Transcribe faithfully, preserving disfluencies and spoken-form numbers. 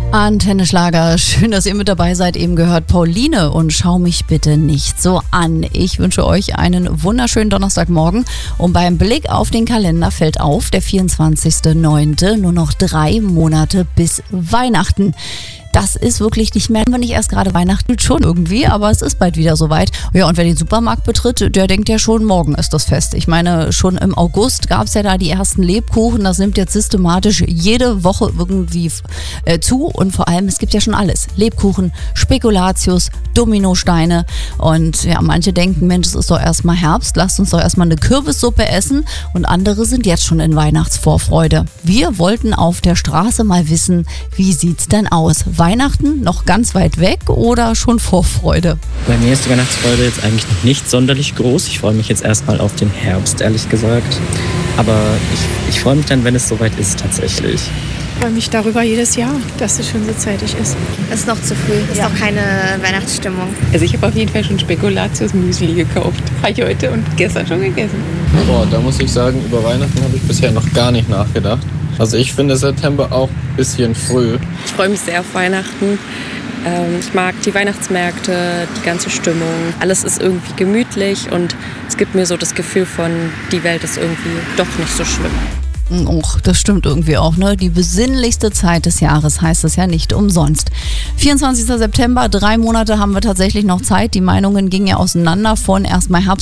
Antenne Schlager, schön, dass ihr mit dabei seid. Eben gehört Pauline und Schau mich bitte nicht so an. Ich wünsche euch einen wunderschönen Donnerstagmorgen und beim Blick auf den Kalender fällt auf, der vierundzwanzigster neunte nur noch drei Monate bis Weihnachten. Das ist wirklich nicht mehr, wenn nicht erst gerade Weihnachten schon irgendwie, aber es ist bald wieder soweit. Ja, und wer den Supermarkt betritt, der denkt ja schon, morgen ist das Fest. Ich meine, schon im August gab es ja da die ersten Lebkuchen. Das nimmt jetzt systematisch jede Woche irgendwie äh, zu und vor allem, es gibt ja schon alles. Lebkuchen, Spekulatius, Dominosteine und ja, manche denken, Mensch, es ist doch erstmal Herbst, lasst uns doch erstmal eine Kürbissuppe essen und andere sind jetzt schon in Weihnachtsvorfreude. Wir wollten auf der Straße mal wissen, wie sieht's denn aus? Weihnachten noch ganz weit weg oder schon Vorfreude? Bei mir ist die Weihnachtsfreude jetzt eigentlich noch nicht sonderlich groß. Ich freue mich jetzt erstmal auf den Herbst, ehrlich gesagt. Aber ich, ich freue mich dann, wenn es soweit ist, tatsächlich. Ich freue mich darüber jedes Jahr, dass es schon so zeitig ist. Es ist noch zu früh, es ist Ja. noch keine Weihnachtsstimmung. Also ich habe auf jeden Fall schon Spekulatius-Müsli gekauft. Habe ich heute und gestern schon gegessen. Boah, da muss ich sagen, über Weihnachten habe ich bisher noch gar nicht nachgedacht. Also ich finde September auch ein bisschen früh. Ich freue mich sehr auf Weihnachten. Ähm, ich mag die Weihnachtsmärkte, die ganze Stimmung. Alles ist irgendwie gemütlich und es gibt mir so das Gefühl von, die Welt ist irgendwie doch nicht so schlimm. Och, das stimmt irgendwie auch, ne? Die besinnlichste Zeit des Jahres heißt es ja nicht umsonst. vierundzwanzigster September, drei Monate haben wir tatsächlich noch Zeit. Die Meinungen gingen ja auseinander von erstmal Herbst